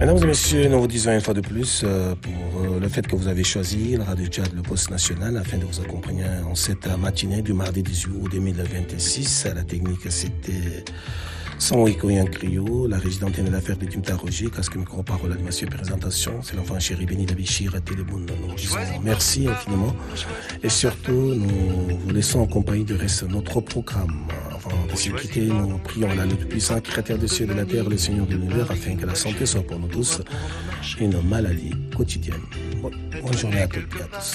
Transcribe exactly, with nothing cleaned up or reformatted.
Mesdames et messieurs, nous vous disons une fois de plus euh, pour euh, le fait que vous avez choisi la Radio Tchad, le poste national, afin de vous accompagner en cette matinée du mardi dix-huit août deux mille vingt-six. À la technique, c'était Son Ikoyan Crio, la régie d'antenne d'affaires de Dimta Roger, casque micro-parole, animation et présentation. C'est l'enfant chéri Béni Dabichir à Téléboune. Nous vous disons merci infiniment et surtout, nous vous laissons en compagnie du reste de notre programme. Avant de se quitter, nous prions là le puissant créateur des cieux et de la terre, le Seigneur de l'univers, afin que la santé soit pour nous tous une maladie quotidienne. Bonne journée à toutes et à tous.